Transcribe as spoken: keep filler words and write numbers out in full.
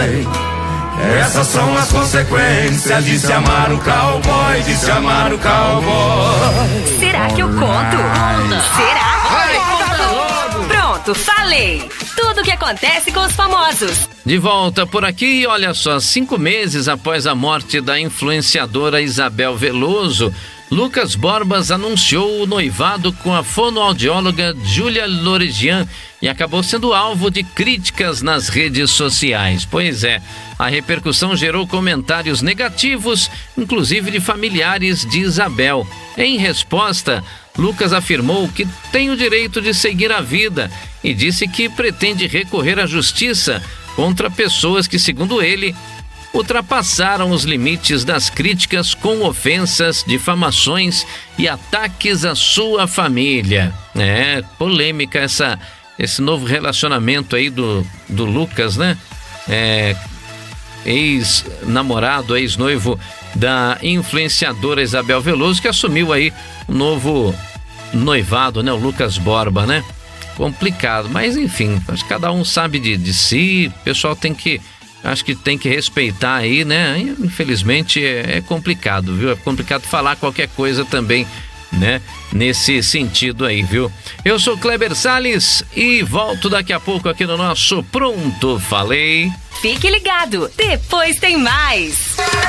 Essas são as consequências de se amar o cowboy, de se amar o cowboy. Será que eu conto? Será? Pronto, falei! Tudo o que acontece com os famosos. De volta por aqui, olha só, cinco meses após a morte da influenciadora Isabel Veloso, Lucas Borbas anunciou o noivado com a fonoaudióloga Júlia Lorigian e acabou sendo alvo de críticas nas redes sociais. Pois é, a repercussão gerou comentários negativos, inclusive de familiares de Isabel. Em resposta, Lucas afirmou que tem o direito de seguir a vida e disse que pretende recorrer à justiça contra pessoas que, segundo ele, ultrapassaram os limites das críticas com ofensas, difamações e ataques à sua família. É, polêmica essa, esse novo relacionamento aí do, do Lucas, né? É, ex-namorado, ex-noivo da influenciadora Isabel Veloso, que assumiu aí um novo noivado, né? O Lucas Borba, né? Complicado, mas enfim, acho que cada um sabe de, de si, o pessoal tem que, acho que tem que respeitar aí, né? Infelizmente é, é complicado, viu? É complicado falar qualquer coisa também, né? Nesse sentido aí, viu? Eu sou Kleber Salles e volto daqui a pouco aqui no nosso Pronto Falei. Fique ligado, depois tem mais.